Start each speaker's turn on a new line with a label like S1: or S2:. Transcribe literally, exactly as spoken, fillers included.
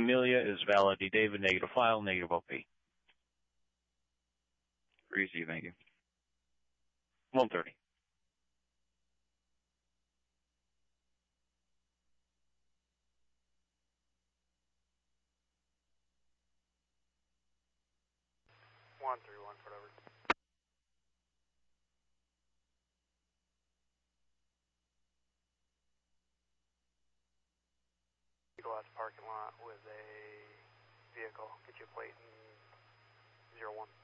S1: Amelia is valid. D. David, negative file, negative O P.
S2: Receive, thank you.
S1: one thirty.
S3: one three one, Fort over. You go out to parking lot with a vehicle. Get you a plate in zero one.